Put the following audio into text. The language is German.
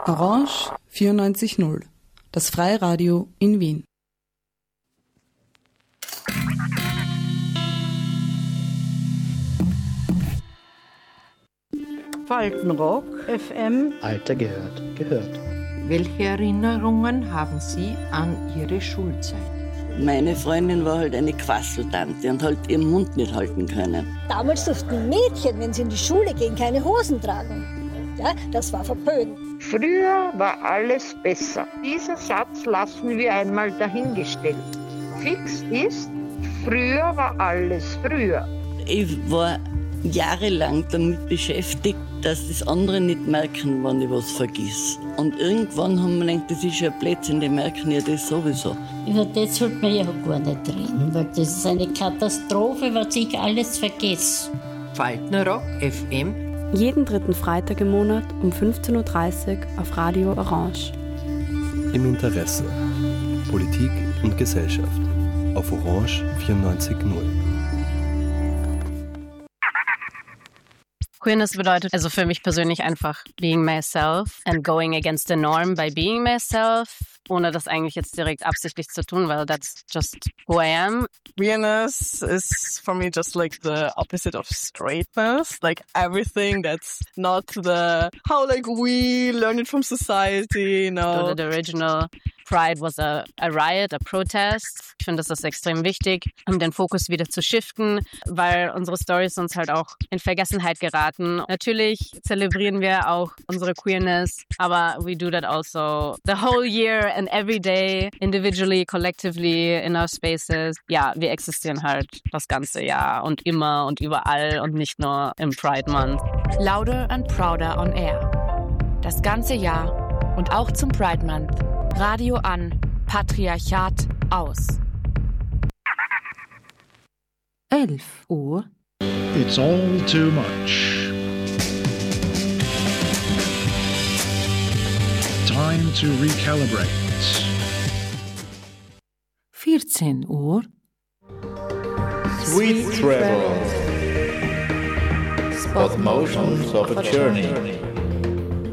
Orange 94.0, das Freiradio in Wien. Faltenrock FM. Alter gehört. Welche Erinnerungen haben Sie an Ihre Schulzeit? Meine Freundin war halt eine Quasseltante und halt ihren Mund nicht halten können. Damals durften Mädchen, wenn sie in die Schule gehen, keine Hosen tragen. Ja, das war verpönt. Früher war alles besser. Dieser Satz lassen wir einmal dahingestellt. Fix ist, früher war alles früher. Ich war jahrelang damit beschäftigt, dass das andere nicht merken, wenn ich was vergiss. Und irgendwann haben wir gedacht, das ist ja Blödsinn, die merken ja das sowieso. Über das sollte man ja gar nicht reden, weil das ist eine Katastrophe, was ich alles vergesse. Faltenrock FM. Jeden dritten Freitag im Monat um 15.30 Uhr auf Radio Orange. Im Interesse. Politik und Gesellschaft. Auf Orange 94.0. Queerness bedeutet also für mich persönlich einfach being myself and going against the norm by being myself, ohne das eigentlich jetzt direkt absichtlich zu tun, weil that's just who I am. Queerness is for me just like the opposite of straightness, like everything that's not the how like we learn it from society, you know. So the original Pride was a riot, a protest. Ich finde, das ist extrem wichtig, um den Fokus wieder zu shiften, weil unsere Storys sonst halt auch in Vergessenheit geraten. Natürlich zelebrieren wir auch unsere Queerness, aber we do that also the whole year and every day, individually, collectively, in our spaces. Ja, wir existieren halt das ganze Jahr und immer und überall und nicht nur im Pride Month. Louder and Prouder on Air. Das ganze Jahr und auch zum Pride Month. Radio an, Patriarchat aus. 11 Uhr. It's all too much. Time to recalibrate. 14 Uhr. Sweet travel. Spot motions of a journey.